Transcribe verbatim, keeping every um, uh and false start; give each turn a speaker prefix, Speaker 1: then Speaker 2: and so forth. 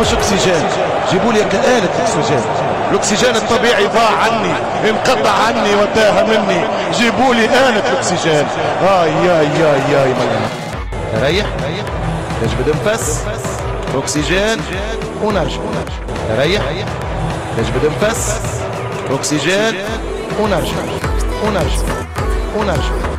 Speaker 1: مش اكسجين، جيبوا لي آلة اكسجين. الاكسجين الطبيعي ضاع عني، انقطع عني وتاه مني، جيبوا لي آلة الاكسجين. اي ياي ياي ياي مليان. ريح نجبد نفس اكسجين ونرجع. ريح نجبد نفس اكسجين ونرجع ونرجع ونرجع.